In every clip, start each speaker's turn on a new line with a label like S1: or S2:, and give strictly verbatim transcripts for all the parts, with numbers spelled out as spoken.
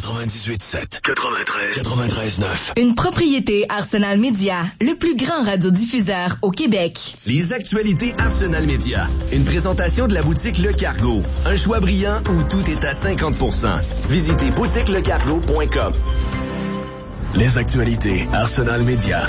S1: quatre-vingt-dix-huit sept, quatre-vingt-treize, quatre-vingt-treize neuf.
S2: Une propriété Arsenal Média, le plus grand radiodiffuseur au Québec.
S3: Les actualités Arsenal Média. Une présentation de la boutique Le Cargo. Un choix brillant où tout est à cinquante pour cent. Visitez boutique le cargo point com.
S1: Les actualités Arsenal Média.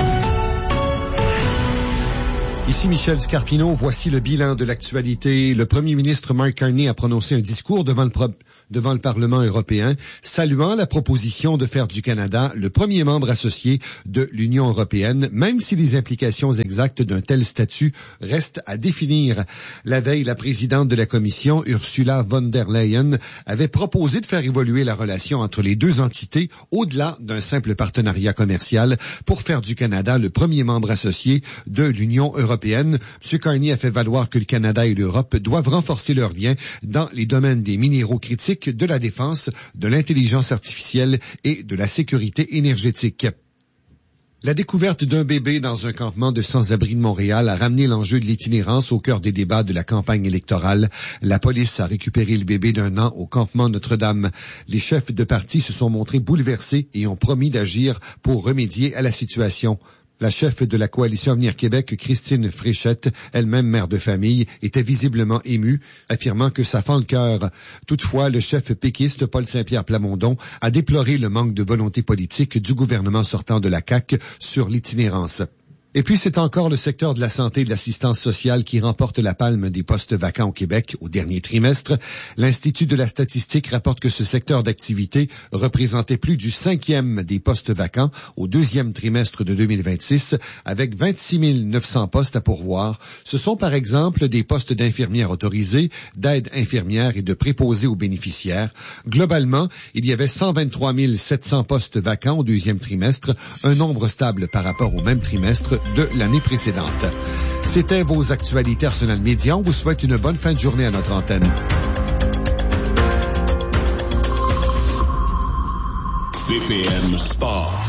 S4: Ici Michel Scarpino, voici le bilan de l'actualité. Le premier ministre Mark Carney a prononcé un discours devant le, pro- devant le Parlement européen, saluant la proposition de faire du Canada le premier membre associé de l'Union européenne, même si les implications exactes d'un tel statut restent à définir. La veille, la présidente de la Commission, Ursula von der Leyen, avait proposé de faire évoluer la relation entre les deux entités au-delà d'un simple partenariat commercial pour faire du Canada le premier membre associé de l'Union européenne. Européenne. M. Carney a fait valoir que le Canada et l'Europe doivent renforcer leurs liens dans les domaines des minéraux critiques, de la défense, de l'intelligence artificielle et de la sécurité énergétique. La découverte d'un bébé dans un campement de sans-abri de Montréal a ramené l'enjeu de l'itinérance au cœur des débats de la campagne électorale. La police a récupéré le bébé d'un an au campement Notre-Dame. Les chefs de parti se sont montrés bouleversés et ont promis d'agir pour remédier à la situation. La chef de la coalition Avenir Québec, Christine Fréchette, elle-même mère de famille, était visiblement émue, affirmant que ça fend le cœur. Toutefois, le chef péquiste, Paul Saint-Pierre Plamondon, a déploré le manque de volonté politique du gouvernement sortant de la C A Q sur l'itinérance. Et puis, c'est encore le secteur de la santé et de l'assistance sociale qui remporte la palme des postes vacants au Québec au dernier trimestre. L'Institut de la statistique rapporte que ce secteur d'activité représentait plus du cinquième des postes vacants au deuxième trimestre de deux mille vingt-six, avec vingt-six mille neuf cents postes à pourvoir. Ce sont par exemple des postes d'infirmières autorisées, d'aides infirmières et de préposés aux bénéficiaires. Globalement, il y avait cent vingt-trois mille sept cents postes vacants au deuxième trimestre, un nombre stable par rapport au même trimestre de l'année précédente. C'était vos actualités Arsenal Média. On vous souhaite une bonne fin de journée à notre antenne.
S1: B P M Sport.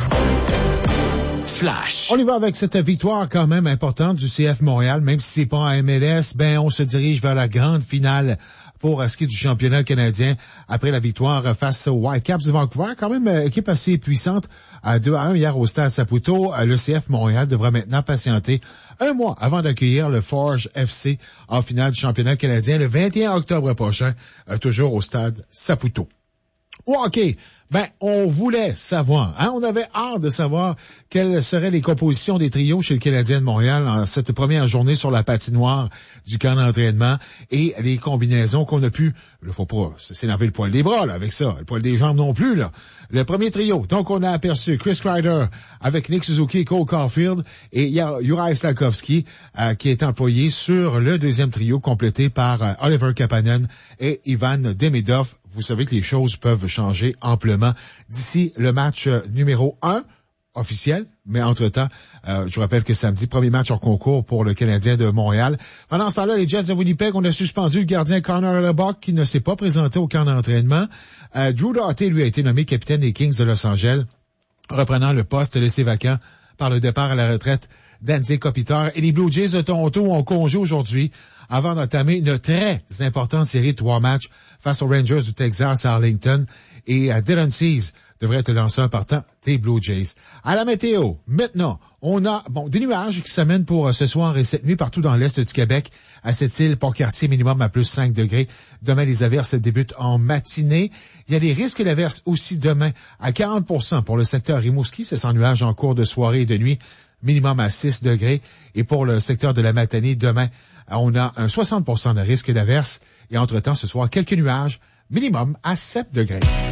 S1: Flash.
S5: On y va avec cette victoire quand même importante du C F Montréal, même si c'est pas en M L S, ben on se dirige vers la grande finale pour ce qui est du championnat canadien après la victoire face aux Whitecaps de Vancouver. Quand même, équipe assez puissante à deux à un hier au stade Saputo. Le C F Montréal devra maintenant patienter un mois avant d'accueillir le Forge F C en finale du championnat canadien le vingt et un octobre prochain, toujours au stade Saputo. Au hockey, ben, on voulait savoir, hein, on avait hâte de savoir quelles seraient les compositions des trios chez le Canadien de Montréal en cette première journée sur la patinoire du camp d'entraînement et les combinaisons qu'on a pu, il faut pas s'énerver le poil des bras, là, avec ça, le poil des jambes non plus, là. Le premier trio, donc on a aperçu Chris Kreider avec Nick Suzuki et Cole Caulfield et il y a Juraj Slafkovský euh, qui est employé sur le deuxième trio complété par euh, Oliver Kapanen et Ivan Demidov. Vous savez que les choses peuvent changer amplement d'ici le match numéro un officiel, mais entre-temps, euh, je vous rappelle que samedi, premier match hors concours pour le Canadien de Montréal. Pendant ce temps-là, les Jets de Winnipeg, on a suspendu le gardien Connor Lebock qui ne s'est pas présenté au camp d'entraînement. Euh, Drew Doughty, lui, a été nommé capitaine des Kings de Los Angeles, reprenant le poste laissé vacant par le départ à la retraite d'Anze Kopitar. Et les Blue Jays de Toronto ont congé aujourd'hui avant d'entamer une très importante série de trois matchs face aux Rangers du Texas à Arlington. Et uh, Dylan Cease devrait être le lanceur partant des Blue Jays. À la météo, maintenant, on a bon des nuages qui s'amènent pour uh, ce soir et cette nuit partout dans l'est du Québec. À Sept-Îles, Port-Cartier, minimum à plus cinq degrés. Demain, les averses débutent en matinée. Il y a des risques d'averses aussi demain à quarante pour cent pour le secteur Rimouski. C'est sans nuages en cours de soirée et de nuit. Minimum à six degrés. Et pour le secteur de la Matanie, demain, on a un soixante pour cent de risque d'averse. Et entre-temps, ce soir, quelques nuages, minimum à sept degrés.